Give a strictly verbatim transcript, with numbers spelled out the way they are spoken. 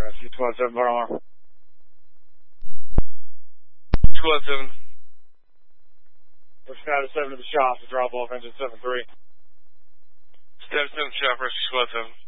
Rescue Squad seven, Barlamar. Squad seven. We're status seven to the shop to drop off engine seven three. Status seven shop, Rescue Squad seven.